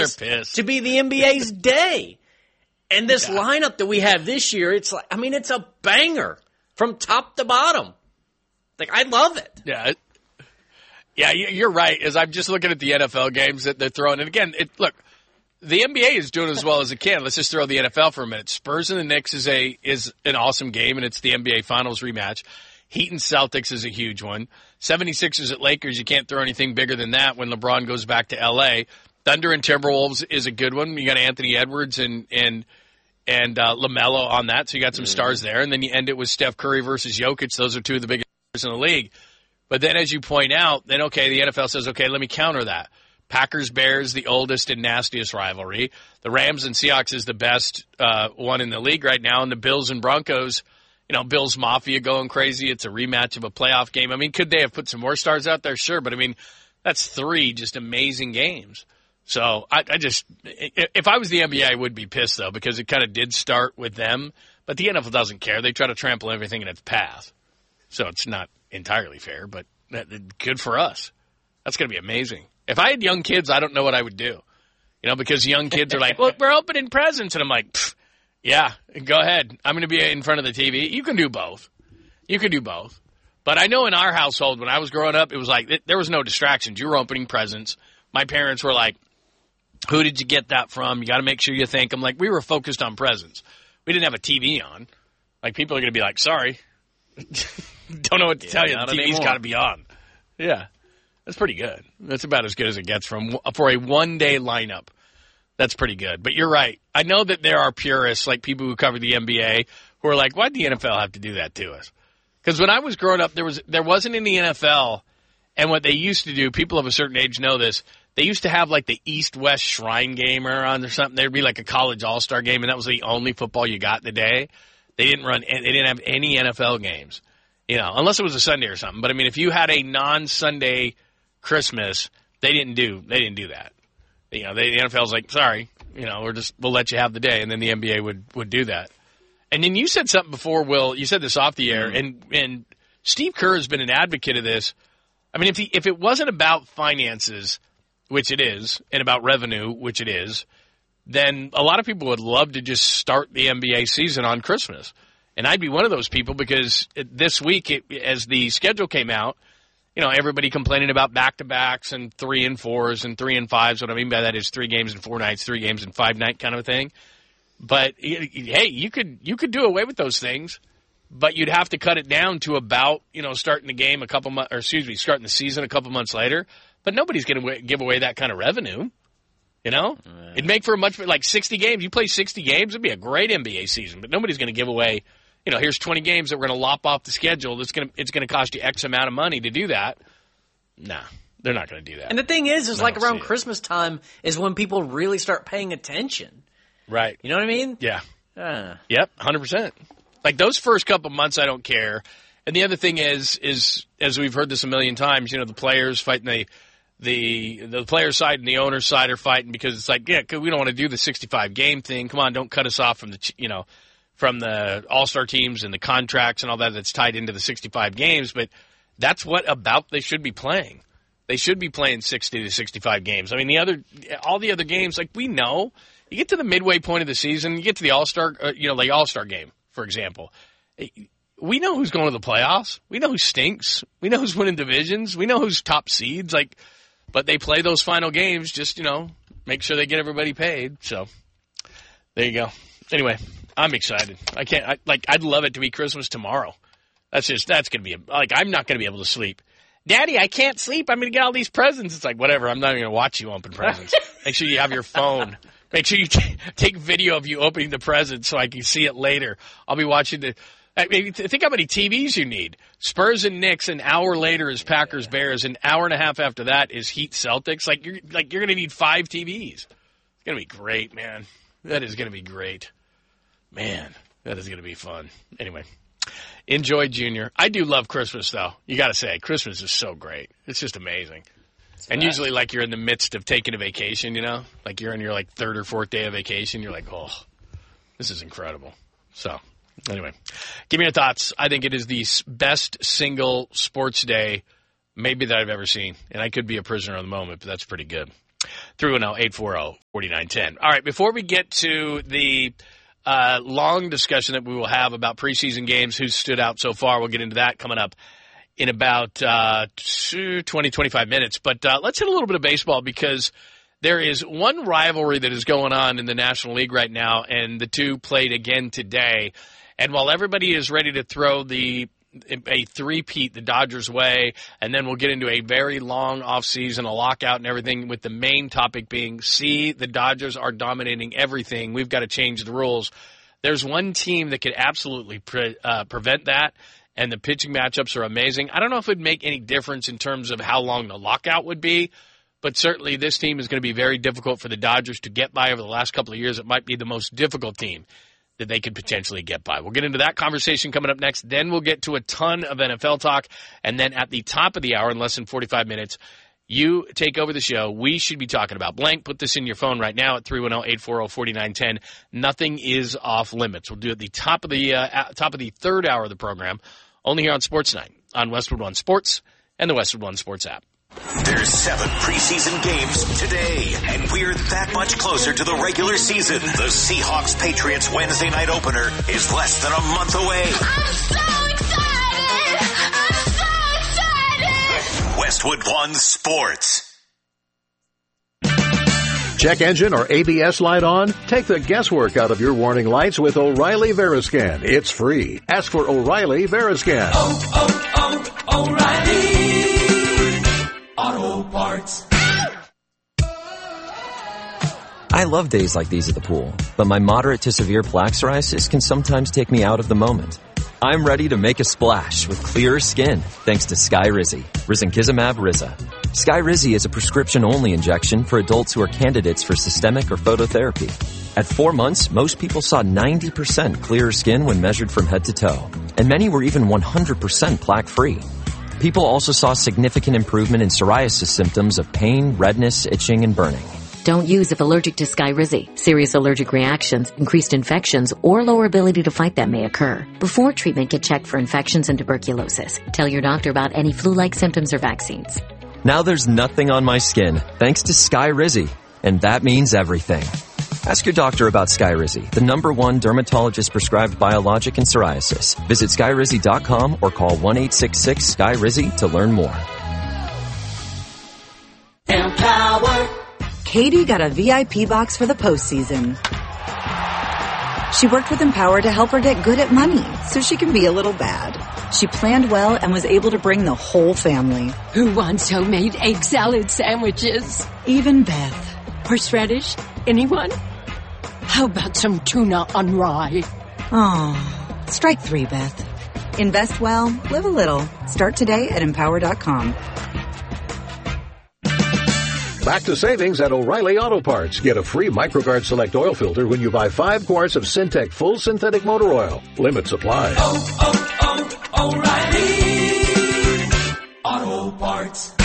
this pissed. to be the NBA's day. And this lineup that we have this year, it's like, I mean, it's a banger from top to bottom. Like, I love it. Yeah, you're right. As I'm just looking at the NFL games that they're throwing. And again, look, the NBA is doing as well as it can. Let's just throw the NFL for a minute. Spurs and the Knicks is an awesome game, and it's the NBA Finals rematch. Heat and Celtics is a huge one. 76ers at Lakers, you can't throw anything bigger than that when LeBron goes back to L.A. Thunder and Timberwolves is a good one. You got Anthony Edwards and LaMelo on that, so you got some stars there. And then you end it with Steph Curry versus Jokic. Those are two of the biggest stars in the league. But then as you point out, then, okay, the NFL says, okay, let me counter that. Packers-Bears, the oldest and nastiest rivalry. The Rams and Seahawks is the best one in the league right now. And the Bills and Broncos, Bills Mafia going crazy. It's a rematch of a playoff game. I mean, could they have put some more stars out there? Sure. But, I mean, that's three just amazing games. So if I was the NBA, I would be pissed, though, because it kind of did start with them. But the NFL doesn't care. They try to trample everything in its path. So it's not entirely fair, but good for us. That's going to be amazing. If I had young kids, I don't know what I would do. Because young kids are like, well, we're opening presents. And I'm like, yeah, go ahead. I'm going to be in front of the TV. You can do both. But I know in our household, when I was growing up, it was like there was no distractions. You were opening presents. My parents were like, who did you get that from? You got to make sure you thank them. Like, we were focused on presents. We didn't have a TV on. Like, people are going to be like, sorry. Don't know what to tell you. The TV's got to be on. Yeah. That's pretty good. That's about as good as it gets for a one-day lineup. That's pretty good. But you're right. I know that there are purists, like people who cover the NBA, who are like, why'd the NFL have to do that to us? Because when I was growing up, there wasn't in the NFL, and what they used to do, people of a certain age know this, they used to have like the East-West Shrine game or something. There'd be like a college all-star game, and that was the only football you got in the day. They didn't have any NFL games, unless it was a Sunday or something. But I mean, if you had a non-Sunday Christmas, they didn't do that. The NFL's like, sorry, we'll let you have the day, and then the NBA would do that. And then you said something before, Will. You said this off the air, and Steve Kerr has been an advocate of this. I mean, if it wasn't about finances, which it is, and about revenue, which it is, then a lot of people would love to just start the NBA season on Christmas. And I'd be one of those people because this week, as the schedule came out, everybody complaining about back-to-backs and 3 and 4s and 3 and 5s. What I mean by that is 3 games in 4 nights, 3 games in 5 night kind of a thing. But, hey, you could do away with those things, but you'd have to cut it down to about, starting the game starting the season a couple months later. But nobody's going to give away that kind of revenue, It'd make for a much, like 60 games. You play 60 games, it'd be a great NBA season. But nobody's going to give away, here's 20 games that we're going to lop off the schedule. It's going to cost you X amount of money to do that. Nah, they're not going to do that. And the thing is like around Christmas time is when people really start paying attention. Right. You know what I mean? Yeah. Yep, 100%. Like those first couple months, I don't care. And the other thing is as we've heard this a million times, the players fighting the player side and the owner side are fighting because it's like, we don't want to do the 65 game thing. Come on, don't cut us off from the all-star teams and the contracts and all that that's tied into the 65 games. But that's what about they should be playing. They should be playing 60 to 65 games. I mean, all the other games, like we know, you get to the midway point of the season, you get to the all-star, the all-star game, for example. We know who's going to the playoffs. We know who stinks. We know who's winning divisions. We know who's top seeds. But they play those final games just, make sure they get everybody paid. So there you go. Anyway, I'm excited. I'd love it to be Christmas tomorrow. That's going to be I'm not going to be able to sleep. Daddy, I can't sleep. I'm going to get all these presents. It's like, whatever. I'm not even going to watch you open presents. Make sure you have your phone. Make sure you take video of you opening the present so I can see it later. I'll be watching think how many TVs you need. Spurs and Knicks, an hour later is Packers Bears, an hour and a half after that is Heat Celtics. You're going to need 5 TVs. It's going to be great, man. That is going to be great. Man, that is going to be fun. Anyway, enjoy, Junior. I do love Christmas, though. You got to say, Christmas is so great. It's just amazing. And usually, you're in the midst of taking a vacation, Like you're on your, 3rd or 4th day of vacation. You're like, oh, this is incredible. So, anyway, give me your thoughts. I think it is the best single sports day maybe that I've ever seen. And I could be a prisoner of the moment, but that's pretty good. 310-840-4910. All right, before we get to the long discussion that we will have about preseason games, who's stood out so far, we'll get into that coming up in about 20-25 minutes. But let's hit a little bit of baseball, because there is one rivalry that is going on in the National League right now, and the two played again today. And while everybody is ready to throw a three-peat the Dodgers' way, and then we'll get into a very long offseason, a lockout and everything, with the main topic being, the Dodgers are dominating everything, we've got to change the rules. There's one team that could absolutely prevent that, and the pitching matchups are amazing. I don't know if it would make any difference in terms of how long the lockout would be, but certainly this team is going to be very difficult for the Dodgers to get by over the last couple of years. It might be the most difficult team that they could potentially get by. We'll get into that conversation coming up next. Then we'll get to a ton of NFL talk. And then at the top of the hour, in less than 45 minutes, you take over the show. We should be talking about blank. Put this in your phone right now at 310-840-4910. Nothing is off limits. We'll do it at the top of the third hour of the program, only here on Sports Night on Westwood One Sports and the Westwood One Sports app. There's 7 preseason games today, and we're that much closer to the regular season. The Seahawks-Patriots Wednesday night opener is less than a month away. I'm so excited! Westwood One Sports. Check engine or ABS light on? Take the guesswork out of your warning lights with O'Reilly Veriscan. It's free. Ask for O'Reilly Veriscan. O'Reilly Auto Parts. I love days like these at the pool, but my moderate to severe plaque psoriasis can sometimes take me out of the moment. I'm ready to make a splash with clearer skin thanks to Skyrizi, risankizumab Riza. Skyrizi is a prescription-only injection for adults who are candidates for systemic or phototherapy. At 4 months, most people saw 90% clearer skin when measured from head to toe, and many were even 100% plaque-free. People also saw significant improvement in psoriasis symptoms of pain, redness, itching, and burning. Don't use if allergic to Skyrizi. Serious allergic reactions, increased infections, or lower ability to fight them may occur. Before treatment, get checked for infections and tuberculosis. Tell your doctor about any flu-like symptoms or vaccines. Now there's nothing on my skin thanks to Skyrizi, and that means everything. Ask your doctor about Skyrizi, the #1 dermatologist-prescribed biologic in psoriasis. Visit Skyrizi.com or call 1-866-SKY-RIZI to learn more. Empower. Katie got a VIP box for the postseason. She worked with Empower to help her get good at money so she can be a little bad. She planned well and was able to bring the whole family. Who wants homemade egg salad sandwiches? Even Beth. Horseradish? Anyone? How about some tuna on rye? Oh, strike 3, Beth. Invest well, live a little. Start today at Empower.com. Back to savings at O'Reilly Auto Parts. Get a free MicroGuard Select oil filter when you buy 5 quarts of Syntec Full Synthetic Motor Oil. Limit supply. O'Reilly Auto Parts.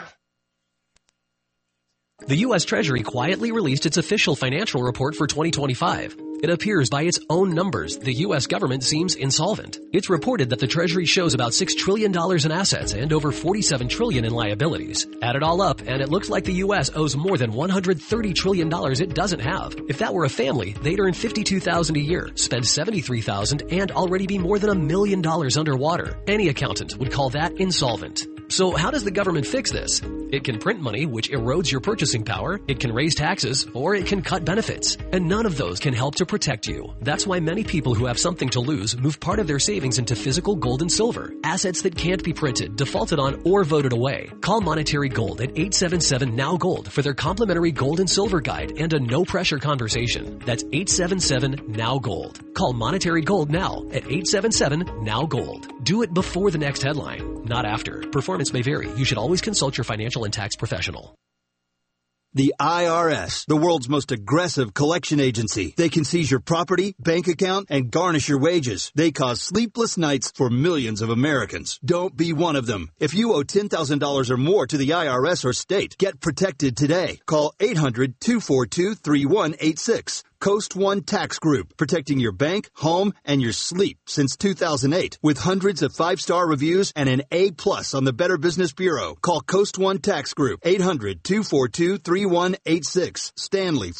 The U.S. Treasury quietly released its official financial report for 2025. It appears by its own numbers, the U.S. government seems insolvent. It's reported that the Treasury shows about $6 trillion in assets and over $47 trillion in liabilities. Add it all up, and it looks like the U.S. owes more than $130 trillion it doesn't have. If that were a family, they'd earn $52,000 a year, spend $73,000, and already be more than $1 million underwater. Any accountant would call that insolvent. So how does the government fix this? It can print money, which erodes your purchasing power, it can raise taxes, or it can cut benefits. And none of those can help to protect you. That's why many people who have something to lose move part of their savings into physical gold and silver, assets that can't be printed, defaulted on, or voted away. Call Monetary Gold at 877-NOW-GOLD for their complimentary gold and silver guide and a no-pressure conversation. That's 877-NOW-GOLD. Call Monetary Gold now at 877-NOW-GOLD. Do it before the next headline, not after. Performance may vary. You should always consult your financial and tax professional. The IRS, the world's most aggressive collection agency. They can seize your property, bank account, and garnish your wages. They cause sleepless nights for millions of Americans. Don't be one of them. If you owe $10,000 or more to the IRS or state, get protected today. Call 800-242-3186. Coast One Tax Group, protecting your bank, home, and your sleep since 2008. With hundreds of 5-star reviews and an A+ on the Better Business Bureau. Call Coast One Tax Group, 800-242-3186. Stanley,